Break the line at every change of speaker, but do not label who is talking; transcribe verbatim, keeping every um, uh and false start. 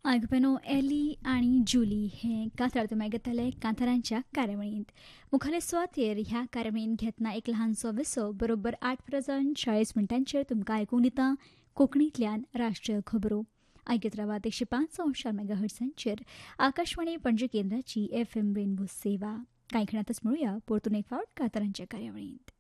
आयकुपेनो एली आणि जुली हे कांतार तुमी आयकतले कांतारांच्या कार्यावळींत. मुखाले सुवातेर ह्या कार्यावळींत घेतना एक ल्हानसो विसो बरोबर आठ प्रजान चाळीस मिनटांचेर तुमकां आयकूंक दिता कोंकणींतल्यान राष्ट्रीय खबरो. आयकत रावात एकशे पांच अंशार मेगा हर्ट्सांचेर आकाशवाणी पणजी केंद्राची एफ एम रेनबो सेवा. कांय खिणातच मेळुया परतून एक फावट कांतारांच्या कार्यावळींत.